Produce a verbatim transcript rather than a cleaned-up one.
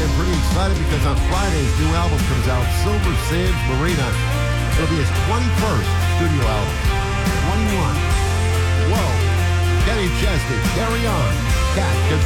and pretty excited because on Friday his new album comes out, Silver Sands Marina. It'll be his twenty-first studio album. twenty-one. Whoa. Kenny Chesney, carry on. Cat.